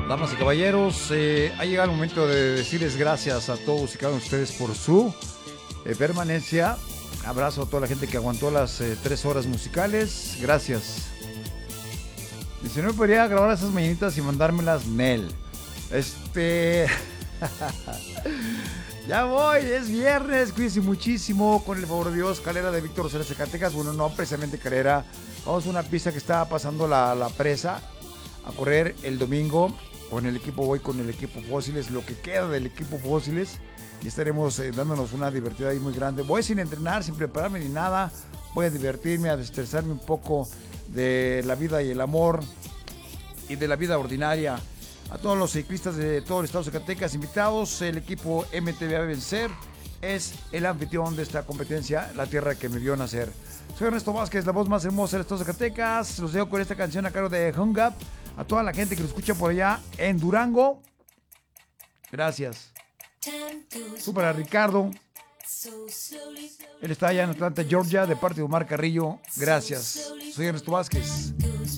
Damas y caballeros, ha llegado el momento de decirles gracias a todos y cada uno de ustedes por su permanencia. Abrazo a toda la gente que aguantó las 3 horas musicales. Gracias. Dice, no podría grabar esas mañanitas y mandármelas, Nel. Ya voy, es viernes, cuídense muchísimo, con el favor de Dios. Calera de Víctor Rosales, Zacatecas. Bueno, no precisamente Calera, vamos a una pista que está pasando la presa a correr el domingo. Con el equipo, voy con el equipo Fósiles, lo que queda del equipo Fósiles, y estaremos dándonos una divertida ahí muy grande. Voy sin entrenar, sin prepararme ni nada, voy a divertirme, a desestresarme un poco de la vida y el amor y de la vida ordinaria. A todos los ciclistas de todo el estado de Zacatecas invitados, el equipo MTV Vencer es el anfitrión de esta competencia, la tierra que me vio nacer. Soy Ernesto Vázquez, la voz más hermosa del estado de Zacatecas. Los dejo con esta canción a cargo de Hung Up. A toda la gente que lo escucha por allá en Durango, gracias. Súper a Ricardo. Él está allá en Atlanta, Georgia, de parte de Omar Carrillo. Gracias. Soy Ernesto Vázquez.